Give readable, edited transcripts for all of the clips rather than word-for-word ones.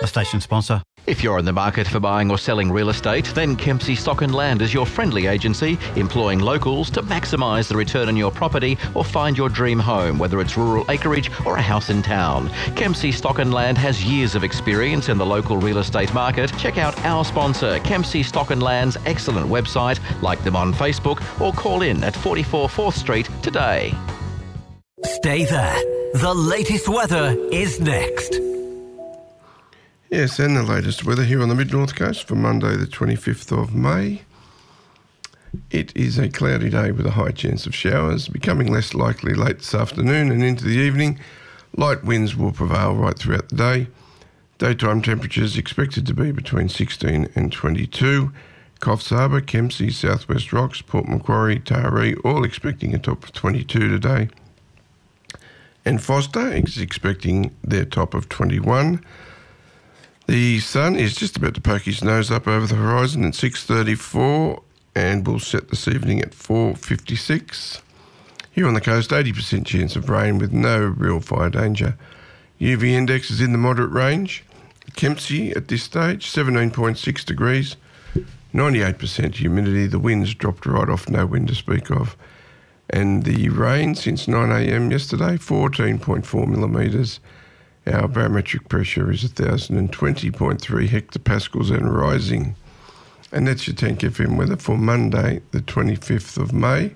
A station sponsor. If you're in the market for buying or selling real estate, then Kempsey Stock and Land is your friendly agency, employing locals to maximise the return on your property or find your dream home, whether it's rural acreage or a house in town. Kempsey Stock and Land has years of experience in the local real estate market. Check out our sponsor, Kempsey Stock and Land's excellent website, like them on Facebook, or call in at 44 4th Street today. Stay there. The latest weather is next. Yes, and the latest weather here on the Mid-North Coast for Monday the 25th of May. It is a cloudy day with a high chance of showers, becoming less likely late this afternoon and into the evening. Light winds will prevail right throughout the day. Daytime temperatures expected to be between 16 and 22. Coffs Harbour, Kempsey, Southwest Rocks, Port Macquarie, Taree, all expecting a top of 22 today. And Foster is expecting their top of 21. The sun is just about to poke his nose up over the horizon at 6:34 and will set this evening at 4:56. Here on the coast, 80% chance of rain with no real fire danger. UV index is in the moderate range. Kempsey at this stage, 17.6 degrees, 98% humidity. The wind's dropped right off, no wind to speak of. And the rain since 9 a.m. yesterday, 14.4 millimetres. Our barometric pressure is 1,020.3 hectopascals and rising. And that's your 10 FM weather for Monday, the 25th of May.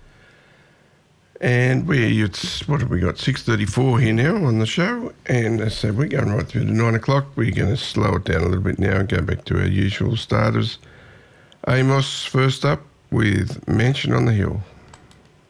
And what have we got? 6:34 here now on the show. And as I said, we're going right through to 9 o'clock. We're going to slow it down a little bit now and go back to our usual starters. Amos first up with Mansion on the Hill.